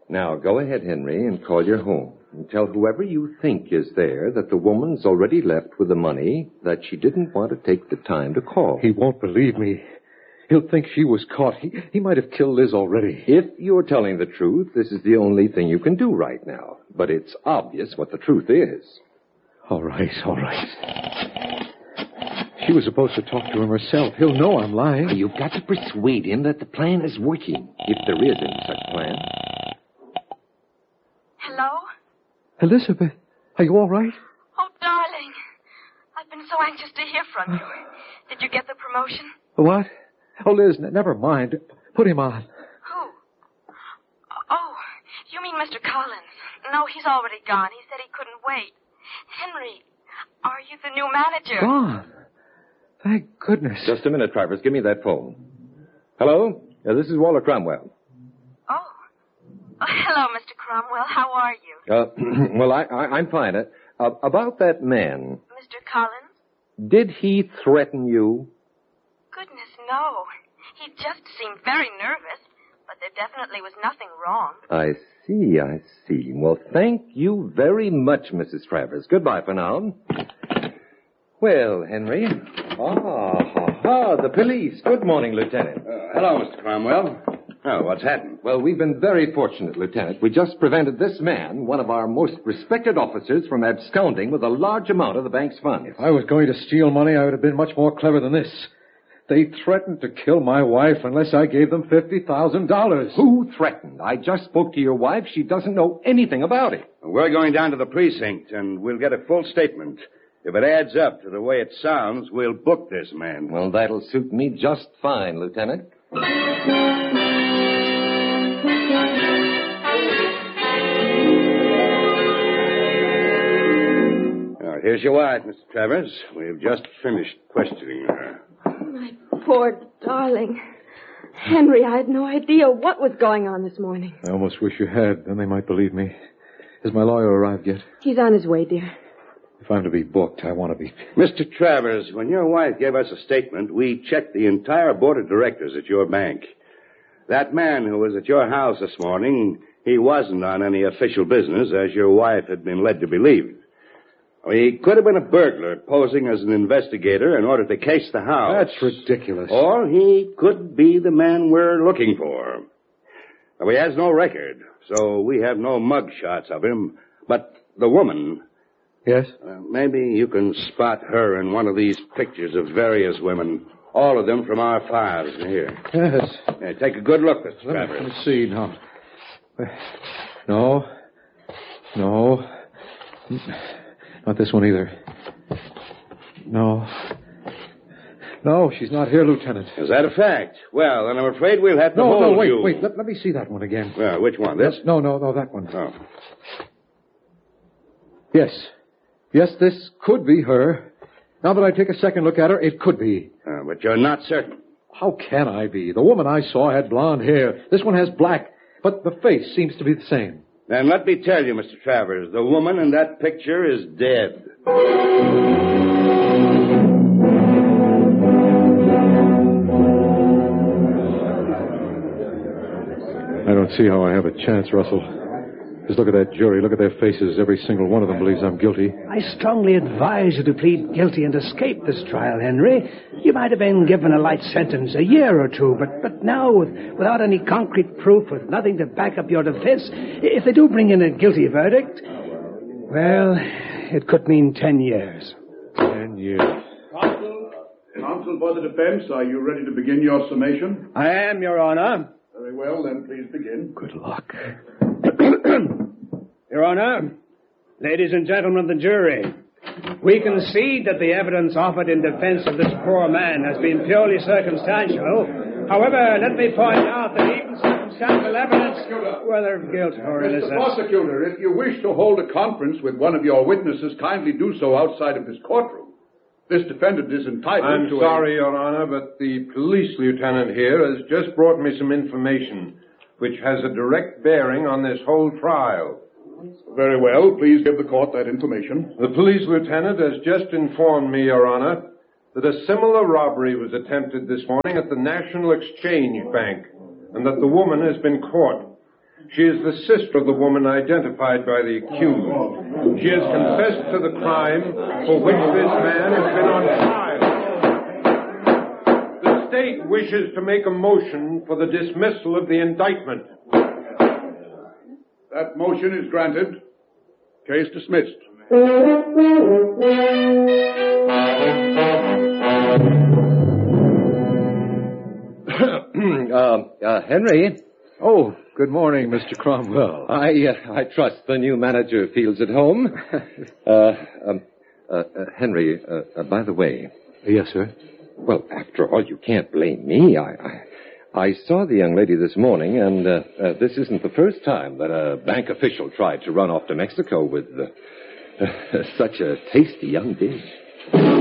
Now, go ahead, Henry, and call your home. And tell whoever you think is there that the woman's already left with the money, that she didn't want to take the time to call. He won't believe me. He'll think she was caught. He might have killed Liz already. If you're telling the truth, this is the only thing you can do right now. But it's obvious what the truth is. All right. She was supposed to talk to him herself. He'll know I'm lying. You've got to persuade him that the plan is working, if there is any such plan. Hello? Elizabeth, are you all right? Oh, darling. I've been so anxious to hear from you. Did you get the promotion? What? Oh, Liz, never mind. Put him on. Who? Oh, you mean Mr. Collins. No, he's already gone. He said he couldn't wait. Henry, are you the new manager? Gone. Thank goodness. Just a minute, Travers. Give me that phone. Hello? This is Walter Cromwell. Oh, hello, Mr. Cromwell. How are you? Well, I'm fine. About that man. Mr. Collins? Did he threaten you? Goodness, no. He just seemed very nervous, but there definitely was nothing wrong. I see. Well, thank you very much, Mrs. Travers. Goodbye for now. Well, Henry. The police. Good morning, Lieutenant. Hello, Mr. Cromwell. Oh, what's happened? Well, we've been very fortunate, Lieutenant. We just prevented this man, one of our most respected officers, from absconding with a large amount of the bank's funds. If I was going to steal money, I would have been much more clever than this. They threatened to kill my wife unless I gave them $50,000. Who threatened? I just spoke to your wife. She doesn't know anything about it. We're going down to the precinct, and we'll get a full statement. If it adds up to the way it sounds, we'll book this man. Well, that'll suit me just fine, Lieutenant. Now, here's your wife, Mr. Travers. We've just finished questioning her. My poor darling. Henry, I had no idea what was going on this morning. I almost wish you had. Then they might believe me. Has my lawyer arrived yet? He's on his way, dear. If I'm to be booked, I want to be... Mr. Travers, when your wife gave us a statement, we checked the entire board of directors at your bank. That man who was at your house this morning, he wasn't on any official business, as your wife had been led to believe. He could have been a burglar posing as an investigator in order to case the house. That's ridiculous. Or he could be the man we're looking for. Now, he has no record, so we have no mug shots of him. But the woman... Yes? Maybe you can spot her in one of these pictures of various women. All of them from our files here. Yes. Yeah, take a good look, Mr. Travers. Let me see now. No. Not this one either. No, she's not here, Lieutenant. Is that a fact? Well, then I'm afraid we'll have to hold you. Wait. Let me see that one again. Well, which one? This? No, that one. Oh. Yes, this could be her. Now that I take a second look at her, it could be. But you're not certain. How can I be? The woman I saw had blonde hair. This one has black, but the face seems to be the same. Then let me tell you, Mr. Travers, the woman in that picture is dead. I don't see how I have a chance, Russell. Just look at that jury. Look at their faces. Every single one of them believes I'm guilty. I strongly advise you to plead guilty and escape this trial, Henry. You might have been given a light sentence, a year or two, but now, without any concrete proof, with nothing to back up your defense, if they do bring in a guilty verdict, well, it could mean 10 years. 10 years. Counsel for the defense, are you ready to begin your summation? I am, Your Honor. Very well, then please begin. Good luck. Your Honor, ladies and gentlemen of the jury, we concede that the evidence offered in defense of this poor man has been purely circumstantial. However, let me point out that even circumstantial evidence, whether of guilt or innocence... Mr. Prosecutor, if you wish to hold a conference with one of your witnesses, kindly do so outside of this courtroom. This defendant is entitled I'm sorry, Your Honor, but the police lieutenant here has just brought me some information which has a direct bearing on this whole trial. Very well. Please give the court that information. The police lieutenant has just informed me, Your Honor, that a similar robbery was attempted this morning at the National Exchange Bank, and that the woman has been caught. She is the sister of the woman identified by the accused. She has confessed to the crime for which this man has been on trial. The state wishes to make a motion for the dismissal of the indictment. That motion is granted. Case dismissed. Henry. Oh, good morning, Mr. Cromwell. I trust the new manager feels at home. Henry, by the way. Yes, sir. Well, after all, you can't blame me. I saw the young lady this morning, and this isn't the first time that a bank official tried to run off to Mexico with such a tasty young dish.